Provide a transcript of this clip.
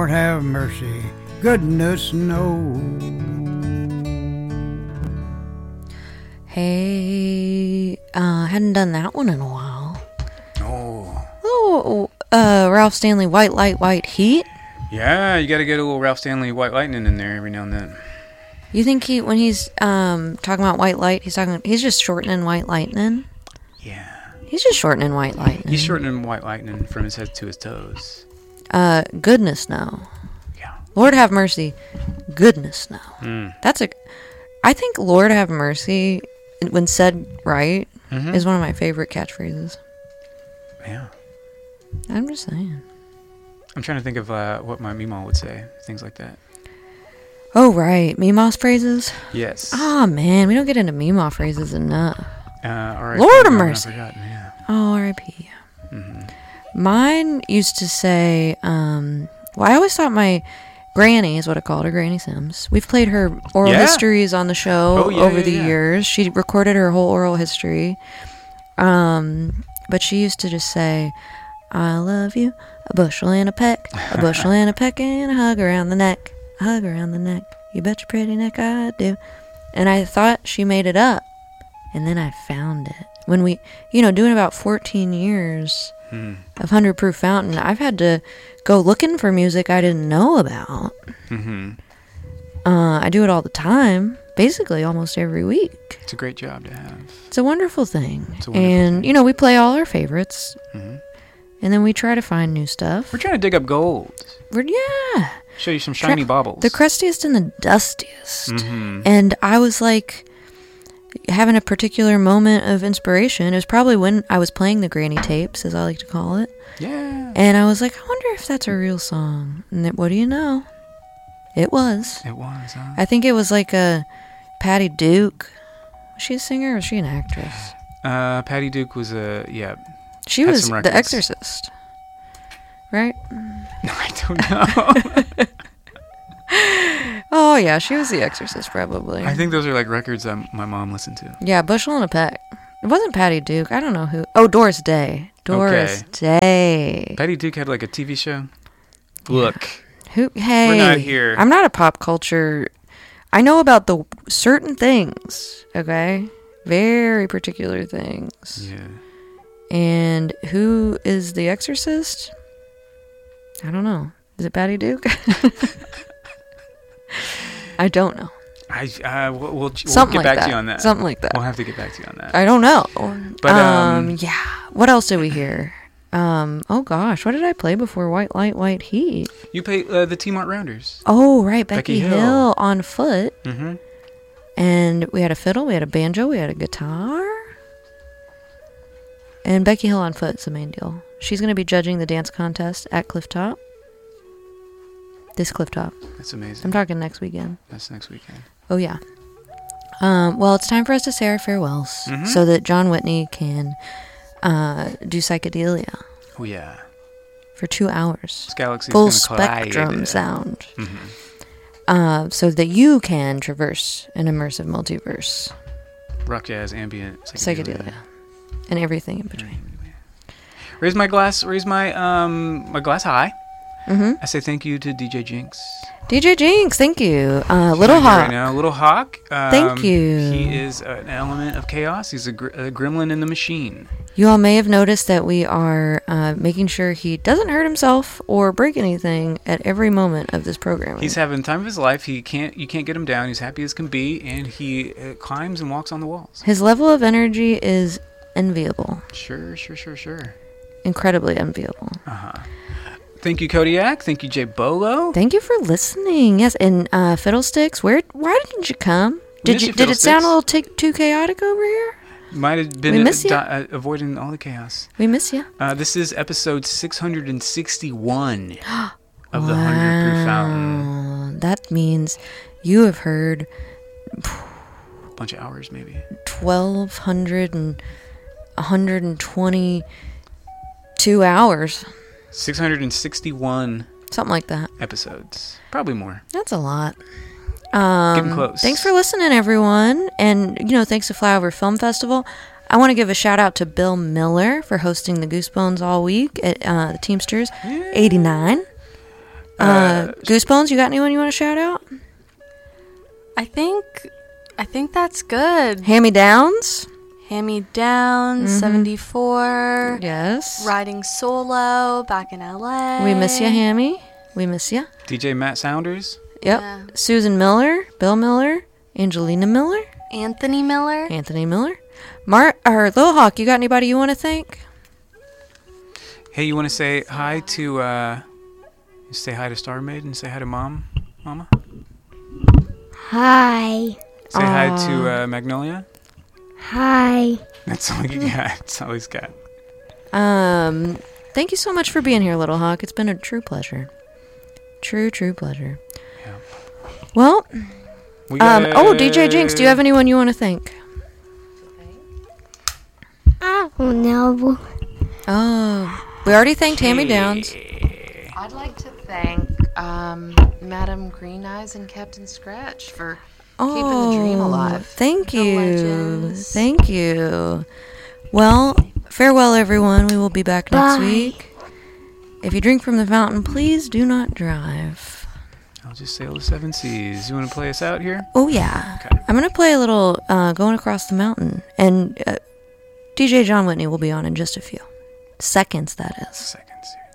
Lord have mercy, goodness knows. Hey, hadn't done that one in a while. Oh. Ralph Stanley, White Light, White Heat. Yeah, you got to get a little Ralph Stanley White Lightning in there every now and then. You think when he's talking about white light, he's just shortening white lightning? Yeah. He's just shortening white lightning. He's shortening White Lightning from his head to his toes. Goodness no. Yeah. Lord have mercy, goodness no. I think Lord have mercy, when said right, is one of my favorite catchphrases. Yeah. I'm just saying. I'm trying to think of what my Meemaw would say. Things like that. Oh, right. Meemaw phrases? Yes. Oh, man. We don't get into Meemaw phrases enough. R.I.P. Lord of mercy. Yeah. Oh, R.I.P. Mine used to say, I always thought my granny is what I called her, Granny Sims. We've played her oral histories on the show over the years. She recorded her whole oral history. But she used to just say, I love you, a bushel and a peck, a bushel and a peck, and a hug around the neck, a hug around the neck. You bet your pretty neck I do. And I thought she made it up. And then I found it. When we, doing about 14 years of 100 Proof Fountain, I've had to go looking for music I didn't know about. I do it all the time, basically almost every week. It's a great job to have. It's a wonderful thing. We play all our favorites. And then we try to find new stuff. We're trying to dig up gold. Show you some shiny baubles. The crustiest and the dustiest. And I was like, having a particular moment of inspiration. It was probably when I was playing the granny tapes, as I like to call it. Yeah. And I was like, I wonder if that's a real song. And what do you know? It was. It was, huh? I think it was like a Patty Duke. Was she a singer or was she an actress? Patty Duke was She was The Exorcist. Right? I don't know. Oh, yeah, she was The Exorcist, probably. I think those are like records that my mom listened to. Yeah, Bushel and a Peck. It wasn't Patty Duke. I don't know who. Oh, Doris Day. Doris Day. Patty Duke had like a TV show. Look. Hey. We're not here. I'm not a pop culture. I know about the certain things, okay? Very particular things. Yeah. And who is The Exorcist? I don't know. Is it Patty Duke? I don't know. We'll Something get back like to you on that. Something like that. We'll have to get back to you on that. I don't know. But yeah. What else did we hear? Oh gosh, what did I play before White Light, White Heat? You play the T-Mart Rounders. Oh right, Becky Hill on foot. And we had a fiddle, we had a banjo, we had a guitar. And Becky Hill on foot is the main deal. She's going to be judging the dance contest at Clifftop. This Clifftop. That's amazing. I'm talking next weekend. That's next weekend. Oh, yeah. Well, it's time for us to say our farewells so that John Whitney can do psychedelia. Oh, yeah. For 2 hours. This galaxy full is gonna collide. spectrum sound. So that you can traverse an immersive multiverse. Rock, jazz, ambient, psychedelia. And everything in between. Raise my glass my glass high. I say thank you to DJ Jinx. DJ Jinx, thank you. Little Hawk. Right now, Little Hawk. Thank you. He is an element of chaos. He's a gremlin in the machine. You all may have noticed that we are making sure he doesn't hurt himself or break anything at every moment of this program. He's having the time of his life. You can't get him down. He's happy as can be, and he climbs and walks on the walls. His level of energy is enviable. Sure. Incredibly enviable. Thank you, Kodiak. Thank you, Jay Bolo. Thank you for listening. Yes, and Fiddlesticks, why didn't you come? Did it sound a little too chaotic over here? Might have been avoiding all the chaos. We miss you. This is episode 661 of the 100 Proof Fountain. That means you have heard a bunch of hours, maybe 1,222 hours. 661. Something like that. Episodes. Probably more. That's a lot. Getting close. Thanks for listening, everyone. And, thanks to Flyover Film Festival. I want to give a shout out to Bill Miller for hosting the Goosebones all week at the Teamsters 89. Goosebones, you got anyone you want to shout out? I think that's good. Hand-me-downs? Hand-me-downs, 74. Yes. Riding solo, back in LA. We miss you, Hammy. We miss you. DJ Matt Sounders. Yep. Yeah. Susan Miller, Bill Miller, Angelina Miller, Anthony Miller. Or Lil Hawk, you got anybody you want to thank? Hey, you want to say hi to Star Maiden? Say hi to Mama? Hi. Say hi to Magnolia? Hi. That's all you got. That's all he's got. Thank you so much for being here, Little Hawk. It's been a true pleasure. True pleasure. Yeah. Well, DJ Jinx, do you have anyone you want to thank? I don't know. Oh, we already thanked Hand-me-downs. I'd like to thank Madam Green Eyes and Captain Scratch for keeping the dream alive. Thank you. legends. Thank you. Well, farewell, everyone. We will be back next week. If you drink from the fountain, please do not drive. I'll just sail the 7 seas. You want to play us out here? Oh, yeah. Okay. I'm going to play a little Going Across the Mountain. And DJ John Whitney will be on in just a few seconds, that is. Seconds.